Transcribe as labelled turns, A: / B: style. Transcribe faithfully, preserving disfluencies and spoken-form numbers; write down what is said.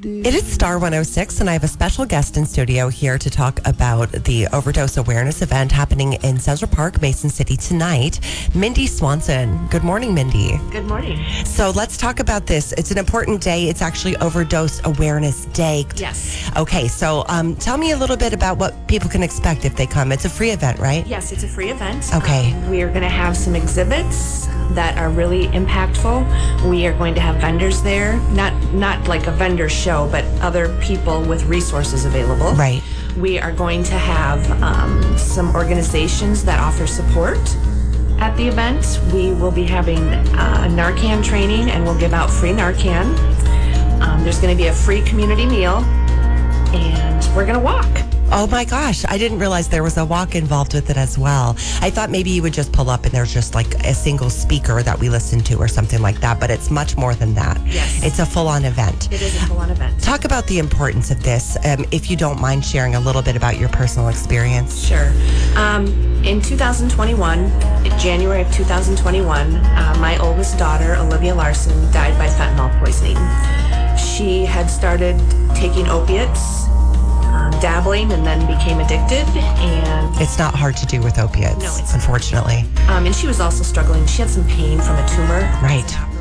A: It is Star one oh six, and I have a special guest in studio here to talk about the overdose awareness event happening in Central Park, Mason City tonight. Mindy Swanson. Good morning, Mindy.
B: Good morning.
A: So let's talk about this. It's an important day. It's actually Overdose Awareness Day.
B: Yes.
A: Okay, so um, tell me a little bit about what people can expect if they come. It's a free event, right?
B: Yes, it's a free event.
A: Okay.
B: Um, we are going to have some exhibits that are really impactful. We are going to have vendors there, not not like a vendor show, but other people with resources available.
A: Right.
B: We are going to have um, some organizations that offer support at the event. We will be having uh, Narcan training, and we'll give out free Narcan. Um, there's going to be a free community meal, and we're going to walk.
A: Oh my gosh, I didn't realize there was a walk involved with it as well. I thought maybe you would just pull up and there's just like a single speaker that we listen to or something like that, but it's much more than that.
B: Yes.
A: It's a full-on event.
B: It is a full-on event.
A: Talk about the importance of this, um, if you don't mind sharing a little bit about your personal experience.
B: Sure. Um, in two thousand twenty-one, in January of two thousand twenty-one, uh, my oldest daughter, Olivia Larson, died by fentanyl poisoning. She had started taking opiates, um, dabbling, and then became addicted. And
A: It's not hard to do with opiates,
B: No, it's not.
A: unfortunately.
B: um, and she was also struggling. She had some pain from a tumor.
A: Right.